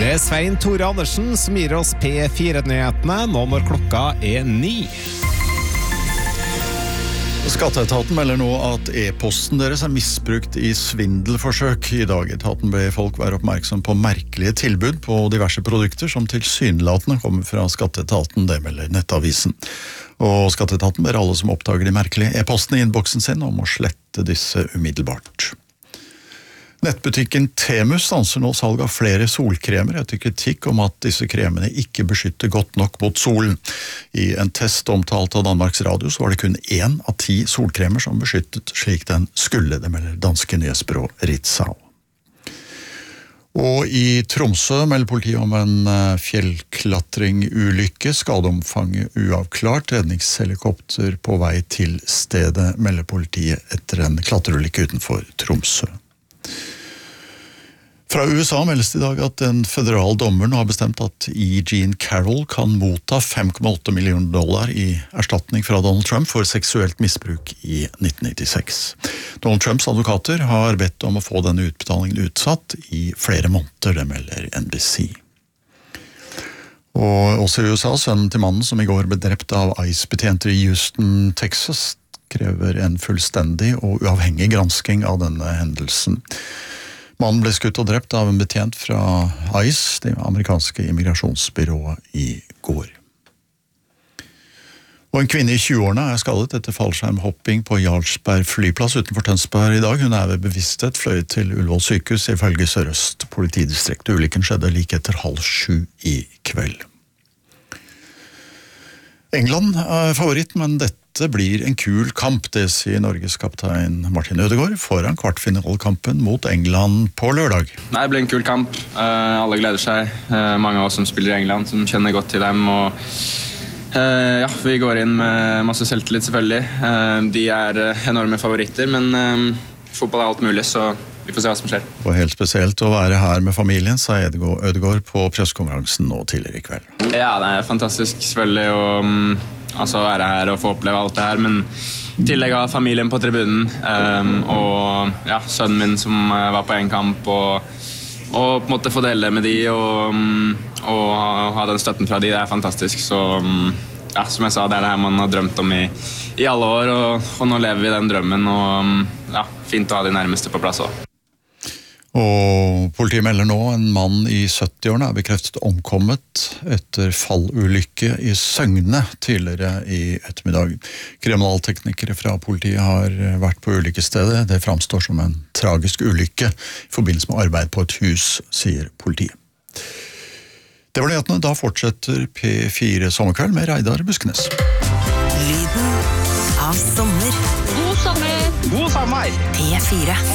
Det Svein Tore Andersen som gir oss P4-nyhetene nå når klokka 9. Skatteetaten melder nå at e-posten deres misbrukt i svindelforsøk. I dag etaten ber folk være oppmerksom på merkelige tilbud på diverse produkter som tilsynelatende kommer fra Skatteetaten, det melder Nettavisen. Og Skatteetaten ber alle som oppdager de merkelige e-postene i innboksen sin om å slette disse umiddelbart. Nettbutikken Temu stanser nå salg av flere solkremer etter kritikk om at disse kremene ikke beskytter godt nok mot solen. I en test omtalt av Danmarks Radio så var det kun 1 av 10 solkremer som beskyttet slik den skulle, det melder danske nyhetsbyrå Ritzau. Og i Tromsø melder politiet om en fjellklatringulykke, skadeomfanget uavklart, redningshelikopter på vei til stedet, melder politiet etter en klatrerulykke utenfor Tromsø. Fra USA meldes det i dag at en federal dommer nå har bestemt at E. Jean Carroll kan motta $5,8 millioner i erstatning fra Donald Trump for seksuelt misbruk i 1996. Donald Trumps advokater har bedt om å få denne utbetalingen utsatt i flere måneder, det melder NBC. Og også i USA, sønnen til mannen som i går ble drept av ICE-betjenter i Houston, Texas, krever en fullstendig og uavhengig gransking av denne hendelsen. Mannen ble skutt og drept av en betjent fra ICE, det amerikanske immigrasjonsbyrået, i går. Og en kvinne i 20-årene er skadet etter fallskjermhopping på Jarlsberg flyplass utenfor Tønsberg i dag. Hun er ved bevissthet fløyet til Ullevål sykehus ifølge Sør-Øst politidistrikt. Ulykken skjedde like etter 6:30 i kveld. England er favoritt, men dette blir en kul kamp, det sier Norges kaptein Martin Ødegaard foran kvartfinalekampen mot England på lørdag. Nei, det blir en kul kamp. Alle gleder seg. Mange av oss som spiller i England, som kjenner godt til dem. Og ja, vi går inn med masse selvtillit selvfølgelig. De er enorme favoritter, men fotball er alt mulig, så vi får se hva som skjer. Og helt spesielt å være her med familien, sa Ødegaard på pressekonferansen nå tidligere i kveld. Ja, det er fantastisk selvfølgelig å være her og få oppleve alt det her, men i tillegg av familien på tribunen, og ja, sønnen min som var på en kamp, og på en måte få dele med de, og ha den støtten fra de, det er fantastisk. Så ja, som jeg sa, det er det her man har drømt om i alle år, og nå lever vi den drømmen, og ja, fint å ha de nærmeste på plass også. Og politiet melder nå en mann i 70-årene er bekreftet omkommet etter fallulykke i Søgne tidligere i ettermiddag. Kriminalteknikere fra politiet har vært på ulykkesstedet. Det framstår som en tragisk ulykke i forbindelse med arbeid på et hus, sier politiet. Det var nyhetene. Da fortsetter P4 Sommerkveld med Reidar Buskenes. Lyden av sommer. God sommer! God sommer! P4.